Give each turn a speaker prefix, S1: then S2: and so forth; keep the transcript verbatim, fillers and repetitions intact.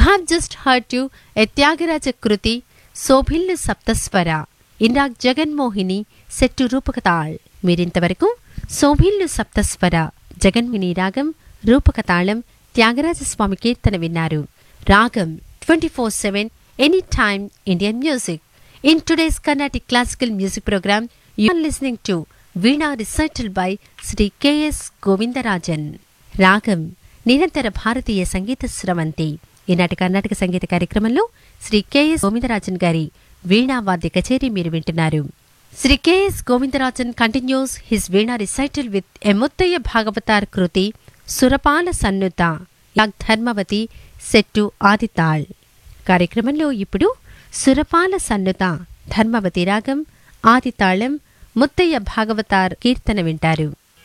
S1: have just heard to a Tyagaraja Kruti, Sobhillu Saptaswara, Inrag Jaganmohini, set to Rupakatal. మీరింతవరకు సోభిల్లు సప్తస్వర జగన్మిని రాగం రూపకతాళం త్యాగరాజ స్వామి కీర్తన విన్నారు. రాగం twenty four seven any time Indian music. In today's Carnatic classical music program you are listening to veena recital by Shri K S Govindarajan. రాగం నిరంతర భారతీయ సంగీత స్రవంతి. ఈనాటి కర్ణాటక సంగీత కార్యక్రమంలో Shri K S Govindarajan గారి వీణా వాద్య కచేరీ మీరు వింటున్నారు. Sri K S Govindarajan continues his Veena recital with a Muttaya Bhagavatar Kruti, Surapala Sannuta, Yag Dharmavati, set to Adital. కార్యక్రమంలో ఇప్పుడు సురపాల సన్నుత ధర్మవతి రాగం ఆదితాళం ముత్తయ్య భాగవతార్ కీర్తన వింటారు.